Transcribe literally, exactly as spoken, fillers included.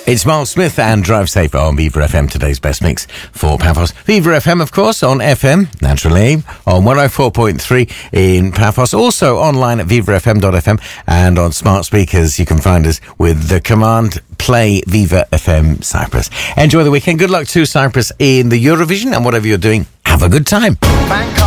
It's Miles Smith and Drive Safe on Viva F M, today's best mix for Paphos. Viva F M, of course, on F M, naturally, on one oh four point three in Paphos. Also online at viva f m dot f m, and on smart speakers you can find us with the command play Viva F M Cyprus. Enjoy the weekend. Good luck to Cyprus in the Eurovision, and whatever you're doing, have a good time. Bang.